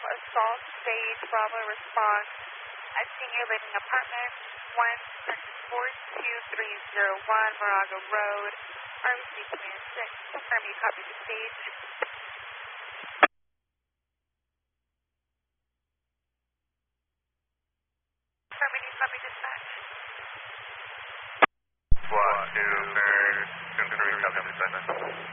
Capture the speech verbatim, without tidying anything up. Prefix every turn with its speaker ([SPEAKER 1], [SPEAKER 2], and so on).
[SPEAKER 1] assault stage, Bravo response at Senior Living Apartment, one four two three zero one, Moraga Road, R B C Command six. Confirm you copy the stage. Confirm you copy dispatch.
[SPEAKER 2] SWAT two, Mary, confirm you copy dispatch.